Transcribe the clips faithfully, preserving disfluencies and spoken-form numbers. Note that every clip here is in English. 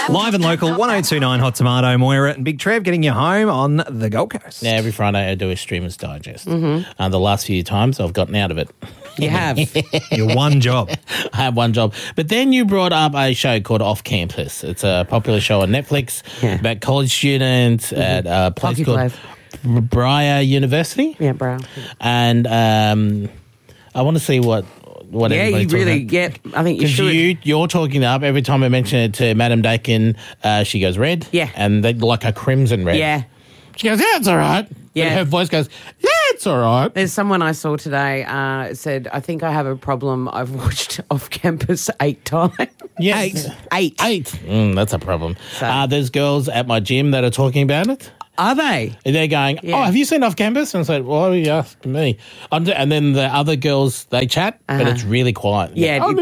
Live and local, one oh two point nine Hot Tomato, Moira and Big Trev getting you home on the Gold Coast. Yeah, every Friday I do a Streamer's Digest. Mm-hmm. Uh, the last few times I've gotten out of it. You have. Your one job. I have one job. But then you brought up a show called Off Campus. It's a popular show on Netflix Yeah. about college students mm-hmm. at a place Hockey called players. Briar University. Yeah, bro. And um, I want to see what... what Yeah, you everybody's talking really about. get. I think you Because should. you, you're talking up every time I mention it to Madam Dakin, uh, she goes red. Yeah. And they like a crimson red. Yeah. She goes, yeah, it's all right. Yeah. And her voice goes, yeah, it's all right. There's someone I saw today uh, said, I think I have a problem. I've watched Off Campus eight times. Yes. Eight. Eight. Eight. Mm, that's a problem. So- Uh, there's girls at my gym that are talking about it. Are they? And they're going, Yeah. oh, have you seen Off Campus? And I said, well, you asked me. And and then the other girls, they chat, but Uh-huh. it's really quiet. Yeah. Oh,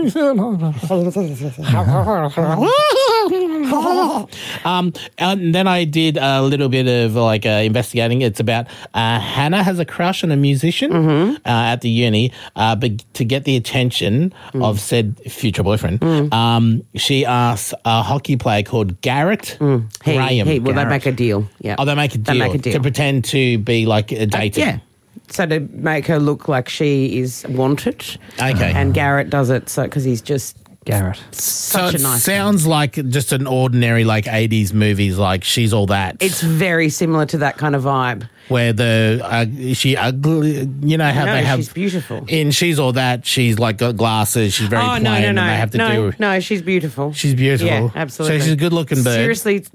it- um, and then I did a little bit of like uh, investigating. It's about uh, Hannah has a crush on a musician Mm-hmm. uh, at the uni, uh, but to get the attention Mm. of said future boyfriend, um, she asks a hockey player called Garrett He, Graham. he, well, they Garrett. make a deal. Yeah. Oh, they make a They deal, make a deal. to pretend to be like a dating. Yeah. So to make her look like she is wanted. Okay. And Garrett does it so because he's just Garrett. So such it a nice. sounds like just an ordinary like eighties movies, like She's All That. It's very similar to that kind of vibe. where the uh, is she ugly? You know how No, they have she's beautiful. in She's All That. She's like got glasses. She's very Oh plain, no no and no they have to no do. no! She's beautiful. She's beautiful. Yeah, absolutely. So she's a good-looking bird. Seriously,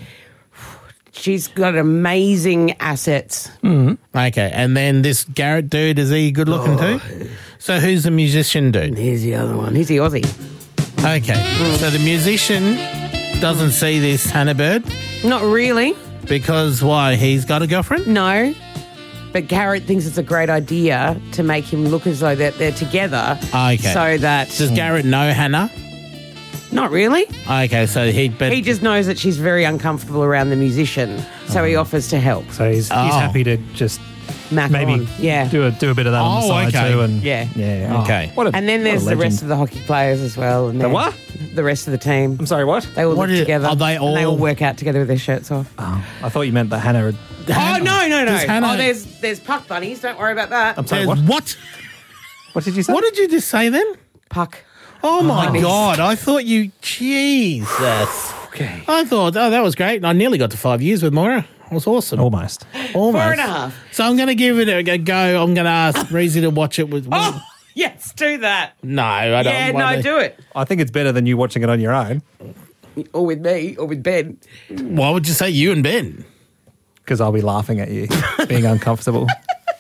she's got amazing assets. Okay, and then this Garrett dude, is he good-looking Oh. too? So who's the musician dude? Here's the other one. He's the Aussie. Okay, so the musician doesn't see this Hannah Bird Not really. because why? He's got a girlfriend. No. But Garrett thinks it's a great idea to make him look as though that they're together. Okay. So that Does Garrett know Hannah? not really. Okay, so he but He just knows that she's very uncomfortable around the musician, so he offers to help. So he's, he's Oh. happy to just Mac maybe on. Yeah. do a do a bit of that on the Oh, side okay. too. And Yeah. yeah. Oh, Okay. what a, And then what a there's the legend. rest of the hockey players as well. And The they're- what? The rest of the team. I'm sorry, what? They all What live is- together. are they and they all- all work out together with their shirts off. Oh, I thought you meant that Hannah. Had, Oh no no no! Does Hannah- Oh, there's there's puck bunnies. Don't worry about that. I'm sorry, Says, what? what? What did you say? What did you just say then? Puck. Oh my Bunnies. God! I thought you, Jesus! Okay. I thought, oh, that was great. I nearly got to five years with Moira. It was awesome. Almost. Almost. Four and a half. So I'm going to give it a, a go. I'm going to ask Breezy to watch it with. Oh yes, do that. No, I don't. Yeah, wanna- no, do it. I think it's better than you watching it on your own Or with me, or with Ben. Why would you say you and Ben? because I'll be laughing at you being uncomfortable.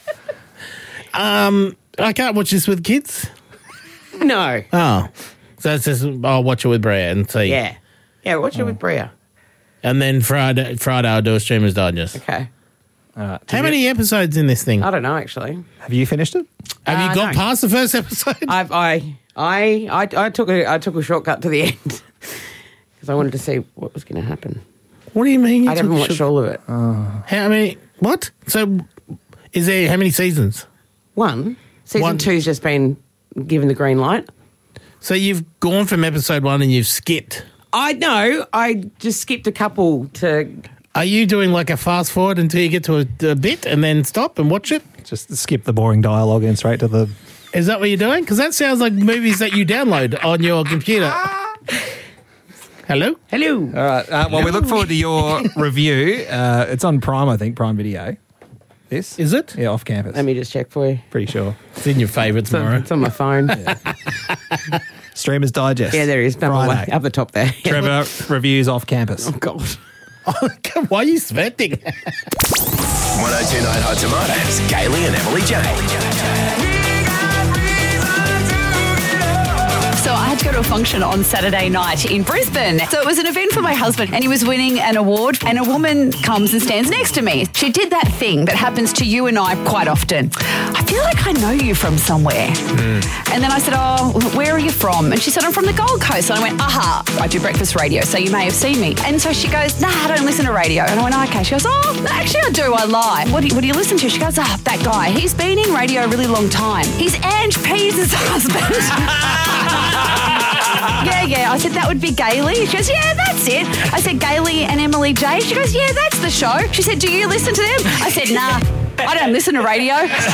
Um, I can't watch this with kids. No. Oh, so it's just I'll watch it with Brea and see. Yeah. Yeah, watch it with Bria. And then Friday, Friday I'll do a Streamer's Digest. Okay. All right. How many episodes in this thing? I don't know actually. Have you finished it? Have you Uh, got no. past the first episode? I've I I I I took a I took a shortcut to the end because I wanted to see what was going to happen. What do you mean? You I haven't took watched sh- all of it. How many? What? So, is there how many seasons? One season One. two's just been given the green light. So you've gone from episode one and you've skipped. I know. I just skipped a couple to. Are you doing like a fast forward until you get to a, a bit and then stop and watch it? Just skip the boring dialogue and straight to the. Is that what you're doing? Because that sounds like movies that you download on your computer. Hello? Hello. All right. Uh, well, we look forward to your review. Uh, it's on Prime, I think, Prime Video. This Is it? Yeah, Off Campus. Let me just check for you. Pretty sure. It's in your favourites, It's on, Maura. it's on my phone. Streamers Digest. Yeah, there is. Number one, Friday. up the top there. Trevor reviews Off Campus. Oh God. Why are you sweating? one oh two point nine Hot Tomatoes, Kaylee and Emily Jane. So I had to go to a function on Saturday night in Brisbane. So it was an event for my husband and he was winning an award and a woman comes and stands next to me. She did that thing that happens to you and I quite often. I feel like I know you from somewhere. Mm. And then I said, oh, where are you from? And she said, I'm from the Gold Coast. And I went, aha, I do breakfast radio, so you may have seen me. And so she goes, nah, I don't listen to radio. And I went, okay. She goes, oh, actually I do, I lie. What do you, what do you listen to? She goes, ah, that guy. He's been in radio a really long time. He's Ange Pease' husband. yeah, yeah. I said, that would be Gailey. She goes, yeah, that's it. I said, Gailey and Emily J. She goes, yeah, that's the show. She said, do you listen to them? I said, nah, I don't listen to radio.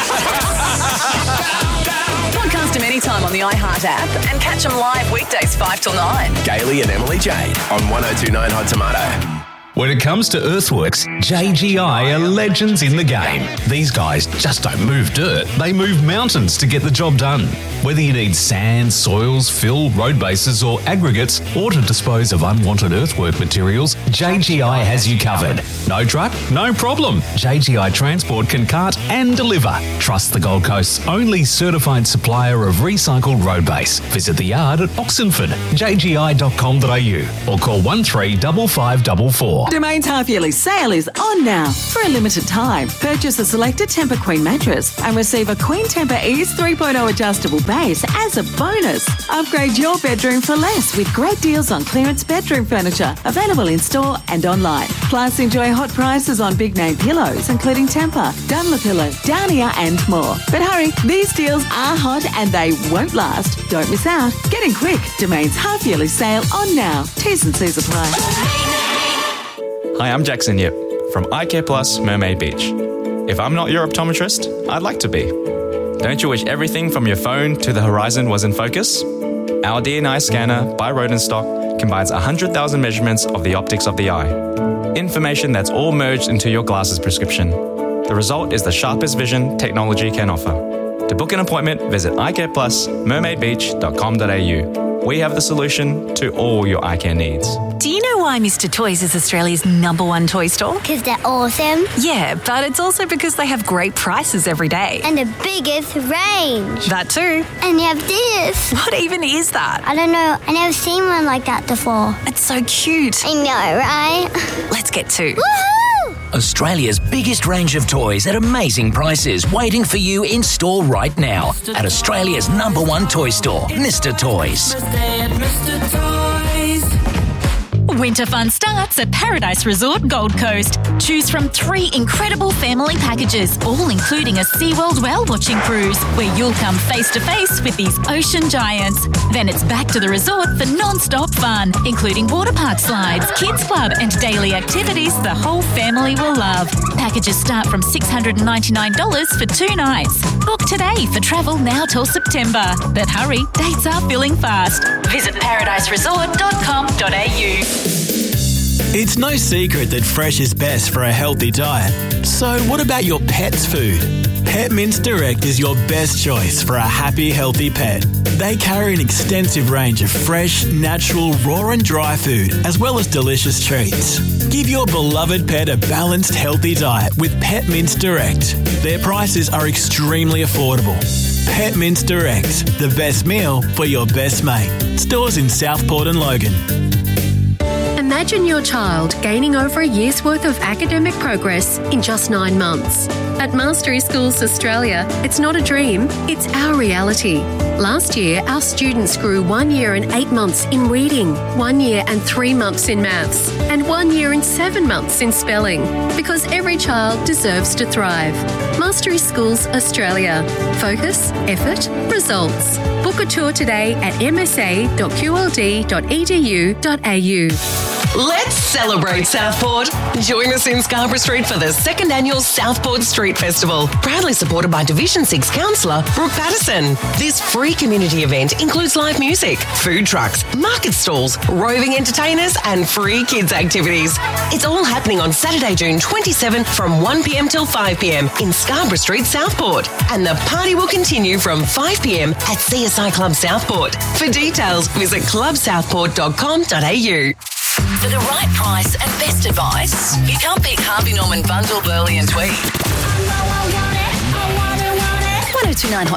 Podcast them anytime on the iHeart app and catch them live weekdays five till nine. Gailey and Emily Jade on one oh two nine Hot Tomato. When it comes to earthworks, J G I are legends in the game. These guys just don't move dirt, they move mountains to get the job done. Whether you need sand, soils, fill, road bases or aggregates, or to dispose of unwanted earthwork materials, J G I has you covered. No truck? No problem. J G I Transport can cart and deliver. Trust the Gold Coast's only certified supplier of recycled road base. Visit the yard at Oxenford, j g i dot com dot a u or call one three five five four four. Domain's half-yearly sale is on now. For a limited time, purchase a selected Tempur Queen mattress and receive a Queen Tempur Ease three point oh adjustable base as a bonus. Upgrade your bedroom for less with great deals on clearance bedroom furniture, available in-store and online. Plus, enjoy hot prices on big-name pillows, including Tempur, Dunlopillow, Downia and more. But hurry, these deals are hot and they won't last. Don't miss out. Get in quick. Domain's half-yearly sale on now. T's and C's apply. Hi, I'm Jackson Yip from Eye Care Plus Mermaid Beach. If I'm not your optometrist, I'd like to be. Don't you wish everything from your phone to the horizon was in focus? Our D N I scanner by Rodenstock combines one hundred thousand measurements of the optics of the eye. Information that's all merged into your glasses prescription. The result is the sharpest vision technology can offer. To book an appointment, visit eye care plus mermaid beach dot com dot a u. We have the solution to all your eye care needs. Do you know why Mister Toys is Australia's number one toy store? Because they're awesome. Yeah, but it's also because they have great prices every day. And the biggest range. That too. And they have this. What even is that? I don't know. I never seen one like that before. It's so cute. I know, right? Let's get to. Woohoo! Australia's biggest range of toys at amazing prices, waiting for you in store right now at Australia's number one toy store, Mister Toys. Winter fun starts at Paradise Resort Gold Coast. Choose from three incredible family packages, all including a SeaWorld whale-watching cruise, where you'll come face-to-face with these ocean giants. Then it's back to the resort for non-stop fun, including water park slides, kids club and daily activities the whole family will love. Packages start from six hundred ninety-nine dollars for two nights. Book today for travel now till September. But hurry, dates are filling fast. Visit paradise resort dot com dot a u. It's no secret that fresh is best for a healthy diet. So what about your pet's food? Pet Mints Direct is your best choice for a happy, healthy pet. They carry an extensive range of fresh, natural, raw and dry food, as well as delicious treats. Give your beloved pet a balanced, healthy diet with Pet Mints Direct. Their prices are extremely affordable. Pet Mints Direct, the best meal for your best mate. Stores in Southport and Logan. Imagine your child gaining over a year's worth of academic progress in just nine months. At Mastery Schools Australia, it's not a dream, it's our reality. Last year, our students grew one year and eight months in reading, one year and three months in maths, and one year and seven months in spelling, because every child deserves to thrive. Mastery Schools Australia. Focus, effort, results. Book a tour today at m s a dot q l d dot e d u dot a u. Let's celebrate Southport. Join us in Scarborough Street for the second annual Southport Street Festival, proudly supported by Division six Councillor Brooke Patterson. This free community event includes live music, food trucks, market stalls, roving entertainers and free kids activities. It's all happening on Saturday, June twenty-seventh from one p m till five p m in Scarborough Street, Southport. And the party will continue from five p m at C S I Club Southport. For details, visit club southport dot com dot a u. For the right price and best advice, you can't pick Harvey Norman, Bunzel, Burley and Tweed. one oh two nine